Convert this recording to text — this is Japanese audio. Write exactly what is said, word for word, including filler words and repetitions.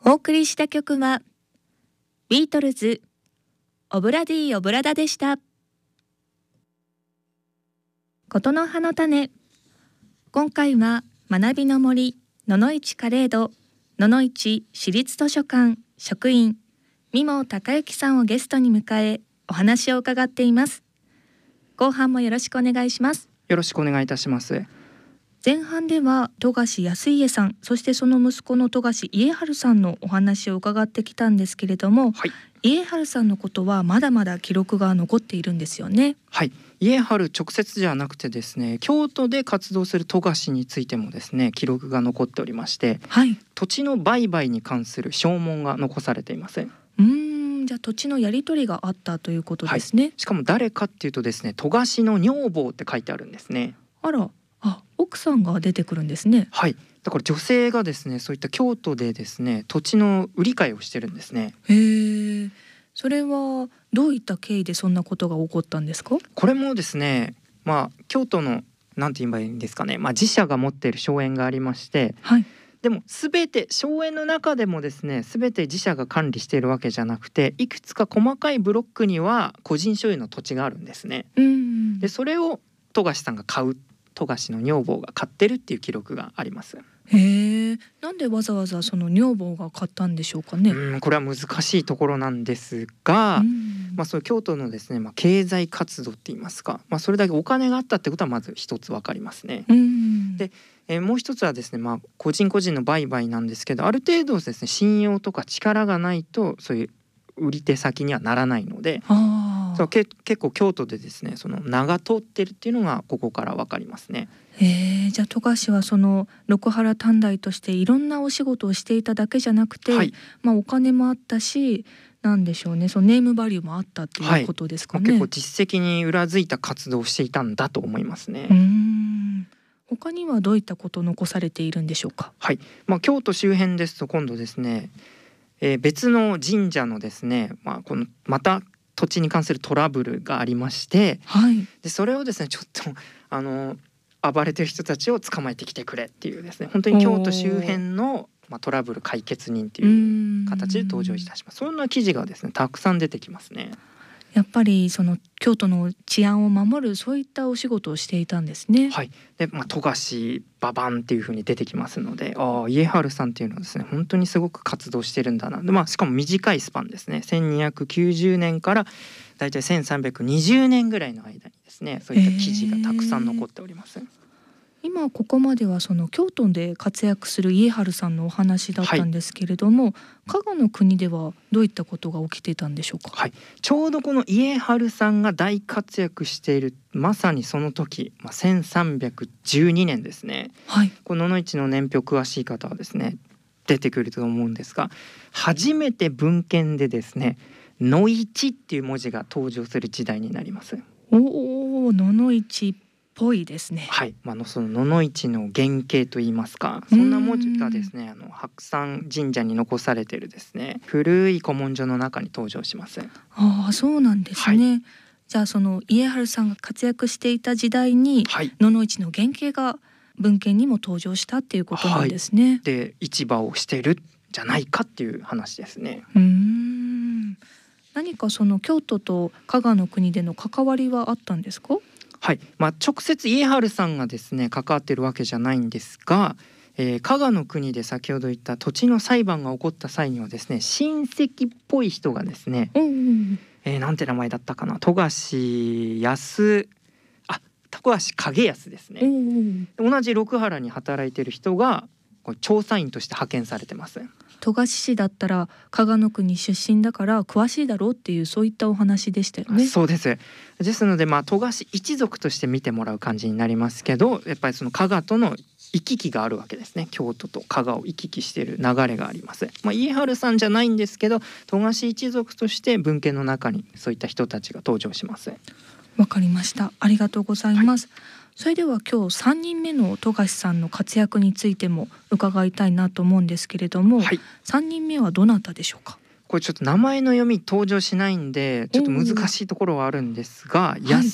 お送りした曲はビートルズオブラディオブラダでした。ことの葉の種、今回は学びの森野々市カレード野々市市立図書館職員三毛孝之さんをゲストに迎えお話を伺っています。後半もよろしくお願いします。 よろしくお願いいたします。 前半では富樫康家さん、そしてその息子の富樫家治さんのお話を伺ってきたんですけれども、はい、家治さんのことはまだまだ記録が残っているんですよね。 はい、家治直接じゃなくてですね、京都で活動する富樫についてもですね記録が残っておりまして、はい、土地の売買に関する証文が残されています。 うーん、じゃあ土地のやり取りがあったということですね。はい、 しかも誰かっていうとですね、富樫の女房って書いてあるんですね。 あら、あ、奥さんが出てくるんですね。 はい、だから女性がですねそういった京都でですね土地の売り買いをしてるんですね。 へえ、それはどういった経緯でそんなことが起こったんですか？ これもですね、まあ京都のなんて言えばいいんですかね、まあ、自社が持っている荘園がありまして、はい、でも全て荘園の中でもですね全て自社が管理しているわけじゃなくて、いくつか細かいブロックには個人所有の土地があるんですね。うん、でそれを富樫さんが買う、富樫の女房が買ってるっていう記録があります。 へえ、なんでわざわざその女房が買ったんでしょうかね。 うん、これは難しいところなんですが、まあ、そういう京都のですね、まあ、経済活動って言いますか、まあ、それだけお金があったってことはまず一つ分かりますね。うんで、えー、もう一つはですね、まあ、個人個人の売買なんですけど、ある程度ですね信用とか力がないとそういう売り手先にはならないので、あそうけ結構京都でですねその名が通ってるっていうのがここから分かりますね。 えー、じゃあ富樫はその六原短大としていろんなお仕事をしていただけじゃなくて、はい、まあ、お金もあったし、なんでしょうね、そのネームバリューもあったっていうことですかね。 はい、まあ、結構実績に裏付いた活動をしていたんだと思いますね。 うーん、他にはどういったことを残されているんでしょうか。 はい、まあ、京都周辺ですと今度ですね、えー、別の神社のですね、まあ、このまた土地に関するトラブルがありまして、はい、でそれをですねちょっとあの暴れてる人たちを捕まえてきてくれっていうですね、本当に京都周辺の、まあ、トラブル解決人っていう形で登場いたします。そんな記事がですねたくさん出てきますね。 やっぱりその京都の治安を守るそういったお仕事をしていたんですね。 はい、で、まあ、富樫ババンっていう風に出てきますので、ああ家治さんっていうのはですね本当にすごく活動してるんだな。で、まあ、しかも短いスパンですね、せんにひゃくきゅうじゅうねんからだいたいせんさんびゃくにじゅうねんぐらいの間にですねそういった記事がたくさん残っております。えー今ここまではその京都で活躍する家治さんのお話だったんですけれども、はい、加賀の国ではどういったことが起きていたんでしょうか。 はい、ちょうどこの家治さんが大活躍しているまさにその時、まあ、せんさんびゃくじゅうにねんですね。はい、この野々市の年表詳しい方はですね出てくると思うんですが、初めて文献でですね野市っていう文字が登場する時代になります。 おお、野々市ぽいですね。 はい、まあ、その野々市の原型といいますか、そんな文字がですねあの白山神社に残されているですね古い古文書の中に登場します。 ああ、そうなんですね。はい、じゃあその家治さんが活躍していた時代に、はい、野々市の原型が文献にも登場したっていうことなんですね。はい、 で市場をしているんじゃないかっていう話ですね。 うーん、何かその京都と加賀の国での関わりはあったんですか。 はい、まあ、直接家治さんがですね関わっているわけじゃないんですが、えー、加賀の国で先ほど言った土地の裁判が起こった際にはですね親戚っぽい人がですね、うんうん、えー、なんて名前だったかな、富樫康あ富樫景康ですね、うんうん、同じ六原に働いている人がこう調査員として派遣されてます。 富樫氏だったら加賀の国出身だから詳しいだろうっていうそういったお話でしたよね。 そうです。ですので、まあ、富樫一族として見てもらう感じになりますけど、やっぱりその加賀との行き来があるわけですね。京都と加賀を行き来している流れがあります。まあ、家治さんじゃないんですけど富樫一族として文献の中にそういった人たちが登場します。 わかりました。ありがとうございます。はい、それでは今日さんにんめの富樫さんの活躍についても伺いたいなと思うんですけれども、はい、さんにんめはどなたでしょうか。 これちょっと名前の読み登場しないんでちょっと難しいところはあるんですが、はい、